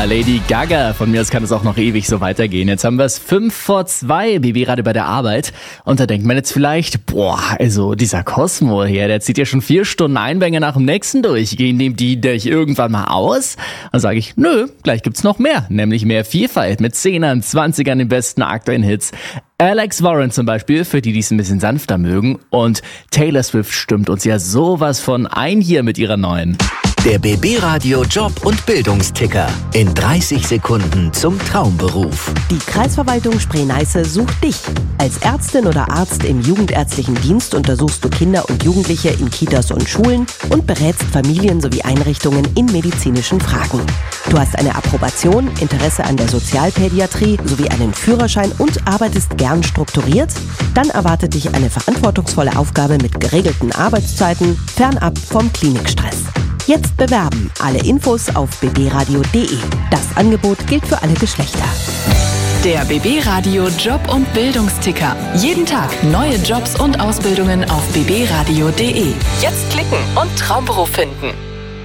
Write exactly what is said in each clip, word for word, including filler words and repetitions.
war Lady Gaga. Von mir aus kann es auch noch ewig so weitergehen. Jetzt haben wir es fünf vor zwei, B B Radio bei der Arbeit. Und da denkt man jetzt vielleicht, boah, also dieser Cosmo hier, der zieht ja schon vier Stunden Einbänge nach dem nächsten durch. Gehen dem die durch irgendwann mal aus? Dann sage ich, nö, gleich gibt's noch mehr. Nämlich mehr Vielfalt mit Zehnern, Zwanzigern, den besten aktuellen Hits. Alex Warren zum Beispiel, für die, die es ein bisschen sanfter mögen. Und Taylor Swift stimmt uns ja sowas von ein hier mit ihrer neuen. Der B B Radio Job- und Bildungsticker. In dreißig Sekunden zum Traumberuf. Die Kreisverwaltung Spree-Neiße sucht dich. Als Ärztin oder Arzt im jugendärztlichen Dienst untersuchst du Kinder und Jugendliche in Kitas und Schulen und berätst Familien sowie Einrichtungen in medizinischen Fragen. Du hast eine Approbation, Interesse an der Sozialpädiatrie sowie einen Führerschein und arbeitest gern strukturiert? Dann erwartet dich eine verantwortungsvolle Aufgabe mit geregelten Arbeitszeiten, fernab vom Klinikstress. Jetzt bewerben. Alle Infos auf b b radio punkt d e. Das Angebot gilt für alle Geschlechter. Der B B Radio Job- und Bildungsticker. Jeden Tag neue Jobs und Ausbildungen auf b b radio punkt d e. Jetzt klicken und Traumberuf finden.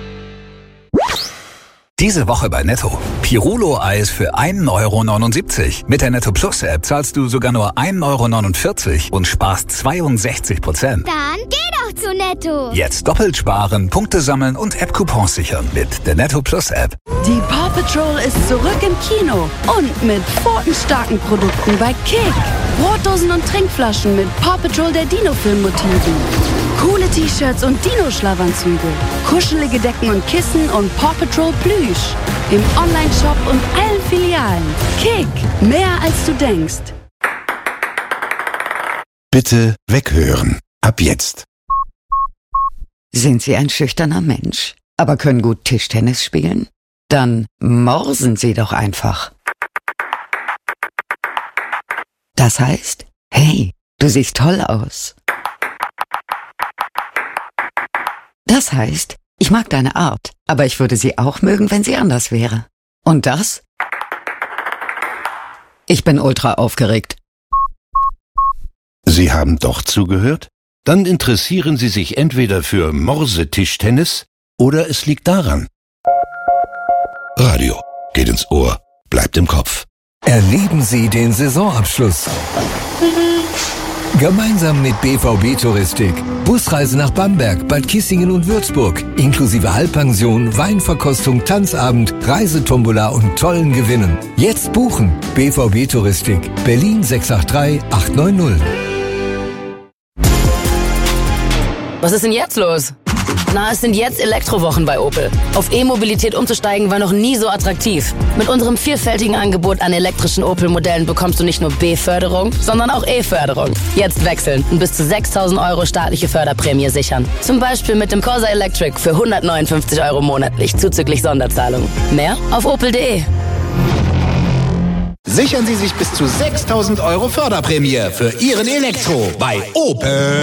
Diese Woche bei Netto. Pirulo-Eis für ein Euro neunundsiebzig. Mit der Netto Plus App zahlst du sogar nur ein Euro neunundvierzig und sparst zweiundsechzig Prozent. Dann geh doch zu Netto. Jetzt doppelt sparen, Punkte sammeln und App-Coupons sichern mit der Netto Plus App. Die Paw Patrol ist zurück im Kino und mit pfotenstarken Produkten bei Kick. Brotdosen und Trinkflaschen mit Paw Patrol der Dino-Film-Motiven. Coole T-Shirts und Dino-Schlafanzüge. Kuschelige Decken und Kissen und Paw Patrol Plüsch. Im Online-Shop und allen Filialen. Kick, mehr als du denkst. Bitte weghören. Ab jetzt. Sind Sie ein schüchterner Mensch, aber können gut Tischtennis spielen? Dann morsen Sie doch einfach. Das heißt, hey, du siehst toll aus. Das heißt, ich mag deine Art, aber ich würde sie auch mögen, wenn sie anders wäre. Und das? Ich bin ultra aufgeregt. Sie haben doch zugehört? Dann interessieren Sie sich entweder für Morse-Tischtennis oder es liegt daran. Radio geht ins Ohr, bleibt im Kopf. Erleben Sie den Saisonabschluss. Gemeinsam mit B V B Touristik. Busreise nach Bamberg, Bad Kissingen und Würzburg. Inklusive Halbpension, Weinverkostung, Tanzabend, Reisetombola und tollen Gewinnen. Jetzt buchen. B V B Touristik. Berlin sechs acht drei acht neun null. Was ist denn jetzt los? Na, es sind jetzt Elektrowochen bei Opel. Auf E-Mobilität umzusteigen war noch nie so attraktiv. Mit unserem vielfältigen Angebot an elektrischen Opel-Modellen bekommst du nicht nur B-Förderung, sondern auch E-Förderung. Jetzt wechseln und bis zu sechstausend Euro staatliche Förderprämie sichern. Zum Beispiel mit dem Corsa Electric für hundertneunundfünfzig Euro monatlich, zuzüglich Sonderzahlung. Mehr auf opel punkt de. Sichern Sie sich bis zu sechstausend Euro Förderprämie für Ihren Elektro bei Opel.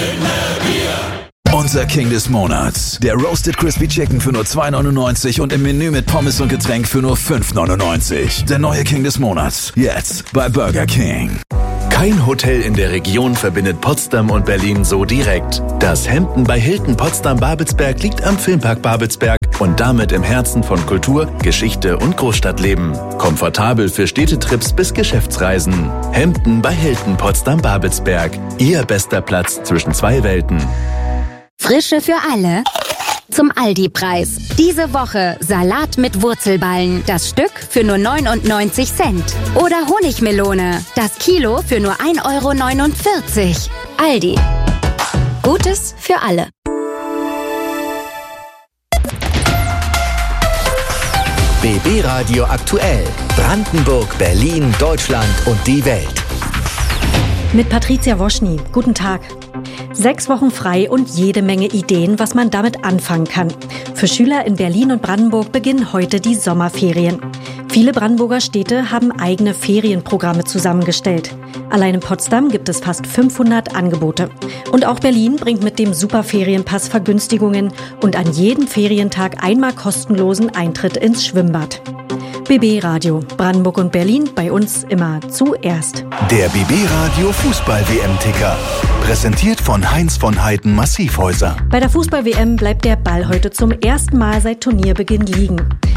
Unser King des Monats. Der Roasted Crispy Chicken für nur zwei neunundneunzig und im Menü mit Pommes und Getränk für nur fünf neunundneunzig. Der neue King des Monats. Jetzt bei Burger King. Kein Hotel in der Region verbindet Potsdam und Berlin so direkt. Das Hampton bei Hilton Potsdam-Babelsberg liegt am Filmpark Babelsberg und damit im Herzen von Kultur, Geschichte und Großstadtleben. Komfortabel für Städtetrips bis Geschäftsreisen. Hampton bei Hilton Potsdam-Babelsberg. Ihr bester Platz zwischen zwei Welten. Frische für alle. Zum Aldi-Preis. Diese Woche Salat mit Wurzelballen. Das Stück für nur neunundneunzig Cent. Oder Honigmelone. Das Kilo für nur ein Euro neunundvierzig. Aldi. Gutes für alle. B B Radio aktuell. Brandenburg, Berlin, Deutschland und die Welt. Mit Patricia Woschny. Guten Tag. Sechs Wochen frei und jede Menge Ideen, was man damit anfangen kann. Für Schüler in Berlin und Brandenburg beginnen heute die Sommerferien. Viele Brandenburger Städte haben eigene Ferienprogramme zusammengestellt. Allein in Potsdam gibt es fast fünfhundert Angebote. Und auch Berlin bringt mit dem Superferienpass Vergünstigungen und an jedem Ferientag einmal kostenlosen Eintritt ins Schwimmbad. B B Radio, Brandenburg und Berlin, bei uns immer zuerst. Der B B Radio Fußball-W M-Ticker. Präsentiert von Heinz von Heiden Massivhäuser. Bei der Fußball-W M bleibt der Ball heute zum ersten Mal seit Turnierbeginn liegen.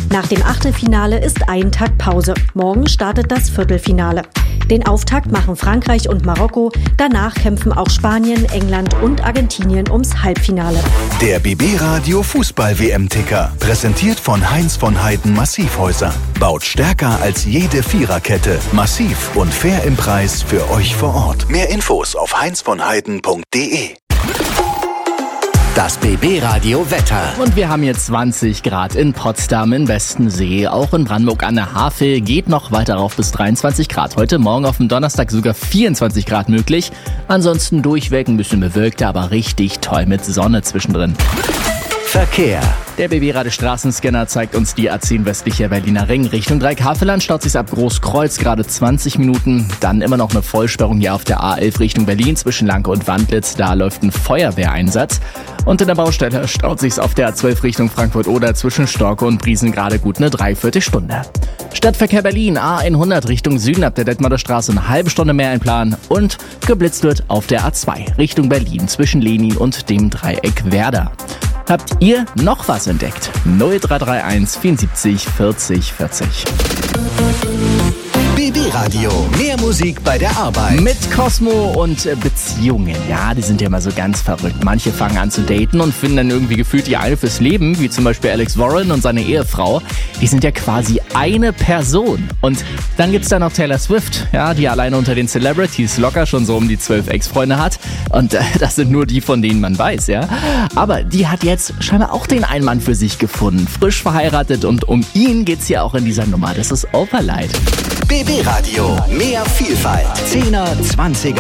Nach dem Achtelfinale ist ein Tag Pause. Morgen startet das Viertelfinale. Den Auftakt machen Frankreich und Marokko. Danach kämpfen auch Spanien, England und Argentinien ums Halbfinale. Der B B Radio Fußball-W M-Ticker. Präsentiert von Heinz von Heiden Massivhäuser. Baut stärker als jede Viererkette. Massiv und fair im Preis für euch vor Ort. Mehr Infos auf heinz von heiden punkt de. Das B B Radio Wetter. Und wir haben hier zwanzig Grad in Potsdam, in Westensee, auch in Brandenburg an der Havel. Geht noch weiter rauf bis dreiundzwanzig Grad. Heute Morgen auf dem Donnerstag sogar vierundzwanzig Grad möglich. Ansonsten durchweg ein bisschen bewölkt, aber richtig toll mit Sonne zwischendrin. Verkehr. Der B B-Radio Straßenscanner zeigt uns die A zehn westlicher Berliner Ring. Richtung Dreikafelland staut sich's ab Großkreuz, gerade zwanzig Minuten. Dann immer noch eine Vollsperrung hier auf der A elf Richtung Berlin zwischen Lanke und Wandlitz. Da läuft ein Feuerwehreinsatz. Und in der Baustelle staut sich's auf der A zwölf Richtung Frankfurt-Oder zwischen Storke und Briesen gerade gut eine Dreiviertelstunde. Stadtverkehr Berlin, A hundert Richtung Süden ab der Detmolder Straße eine halbe Stunde mehr einplanen. Und geblitzt wird auf der A zwei Richtung Berlin zwischen Lenin und dem Dreieck Werder. Habt ihr noch was entdeckt? null drei drei eins vierundsiebzig vierzig vierzig. B B-Radio. Mehr Musik bei der Arbeit. Mit Cosmo und äh, Beziehungen. Ja, die sind ja immer so ganz verrückt. Manche fangen an zu daten und finden dann irgendwie gefühlt die eine fürs Leben, wie zum Beispiel Alex Warren und seine Ehefrau. Die sind ja quasi eine Person. Und dann gibt's da noch Taylor Swift, ja, die alleine unter den Celebrities locker schon so um die zwölf Ex-Freunde hat. Und äh, das sind nur die, von denen man weiß, ja. Aber die hat jetzt scheinbar auch den einen Mann für sich gefunden. Frisch verheiratet und um ihn geht's hier auch in dieser Nummer. Das ist Overlight. B B-Radio. Mehr Vielfalt. Zehner, Zwanziger.